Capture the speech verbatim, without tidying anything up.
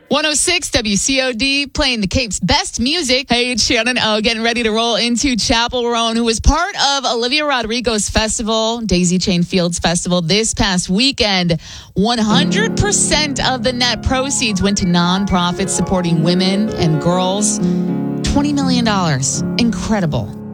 one oh six W C O D, playing the Cape's best music. Hey, it's Shannon O, getting ready to roll into Chapel Roan, who was part of Olivia Rodrigo's festival, Daisy Chain Fields Festival, this past weekend. one hundred percent of the net proceeds went to nonprofits supporting women and girls. twenty million dollars. Incredible.